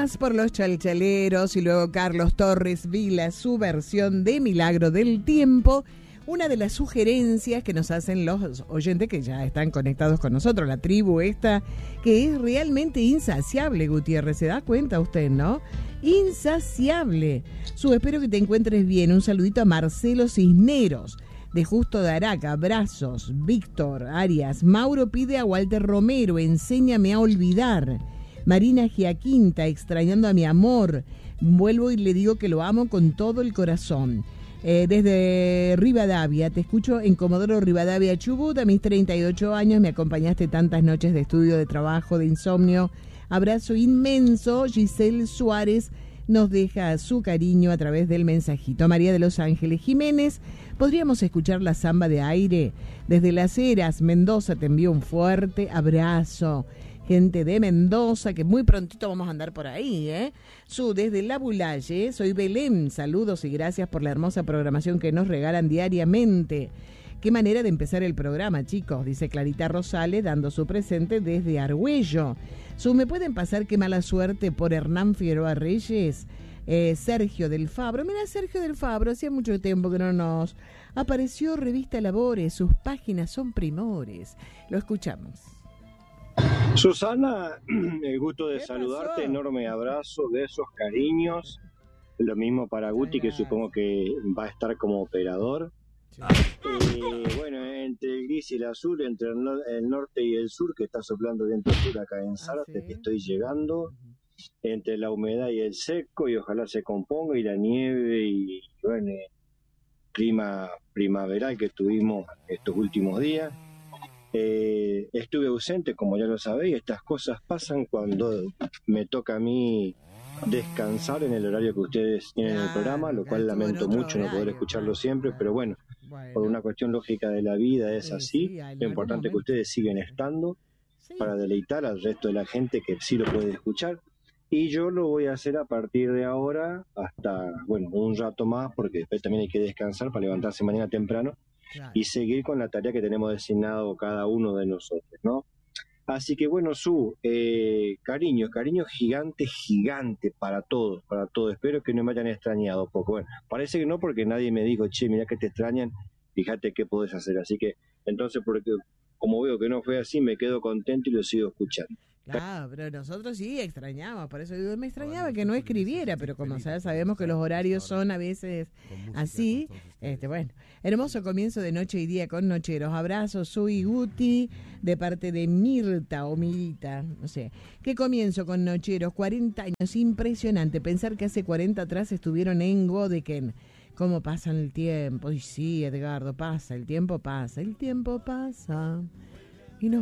más por los chalchaleros y luego Carlos Torres Vila, su versión de Milagro del Tiempo. Una de las sugerencias que nos hacen los oyentes que ya están conectados con nosotros, la tribu esta, que es realmente insaciable, Gutiérrez, ¿se da cuenta usted, no? Insaciable. Espero que te encuentres bien. Un saludito a Marcelo Cisneros, de Justo de Araca, abrazos. Víctor Arias, Mauro pide a Walter Romero, enséñame a olvidar. Marina Giaquinta, extrañando a mi amor. Vuelvo y le digo que lo amo con todo el corazón. Desde Rivadavia, te escucho en Comodoro Rivadavia, Chubut. A mis 38 años me acompañaste tantas noches de estudio, de trabajo, de insomnio. Abrazo inmenso. Giselle Suárez nos deja su cariño a través del mensajito. María de los Ángeles Jiménez, ¿podríamos escuchar la samba de aire? Desde Las Heras, Mendoza, te envío un fuerte abrazo. Gente de Mendoza, que muy prontito vamos a andar por ahí, ¿eh? Desde La Bulalle, soy Belén, saludos y gracias por la hermosa programación que nos regalan diariamente. Qué manera de empezar el programa, chicos, dice Clarita Rosales, dando su presente desde Argüello. ¿Me pueden pasar Qué mala suerte por Hernán Figueroa Reyes? Sergio del Fabro, mira, Sergio del Fabro, hacía mucho tiempo que no nos apareció Revista Labores, sus páginas son primores. Lo escuchamos. Susana, el gusto de saludarte, pasó? Enorme abrazo, besos, cariños. Lo mismo para Guti, que supongo que va a estar como operador. Sí. Bueno, entre el gris y el azul, entre el norte y el sur, que está soplando viento sur acá en Zárate, ¿sí? Que estoy llegando, entre la humedad y el seco, y ojalá se componga, y la nieve, y bueno, clima primaveral que tuvimos estos últimos días. Estuve ausente, como ya lo sabéis. Estas cosas pasan cuando me toca a mí descansar en el horario que ustedes tienen en el programa, lo cual lamento mucho no poder escucharlo siempre, pero bueno, por una cuestión lógica de la vida es así. Lo importante es que ustedes siguen estando para deleitar al resto de la gente que sí lo puede escuchar, y yo lo voy a hacer a partir de ahora hasta, bueno, un rato más, porque después también hay que descansar para levantarse mañana temprano. Claro. Y seguir con la tarea que tenemos designado cada uno de nosotros, ¿no? Así que bueno, cariño gigante para todos. Espero que no me hayan extrañado poco. Bueno, parece que no, porque nadie me dijo, che, mirá que te extrañan, fíjate qué podés hacer. Así que entonces, porque como veo que no fue así, me quedo contento y lo sigo escuchando. Claro, pero nosotros sí extrañamos, por eso digo, me extrañaba que no escribiera, pero como sabemos que los horarios son a veces así, bueno, hermoso comienzo de noche y día con Nocheros. Abrazos, soy Guti, de parte de Mirta o Mirita, no sé. Qué comienzo con Nocheros, 40 años, impresionante, pensar que hace 40 atrás estuvieron en Godeken. ¿Cómo pasa el tiempo? Y sí, Edgardo, el tiempo pasa.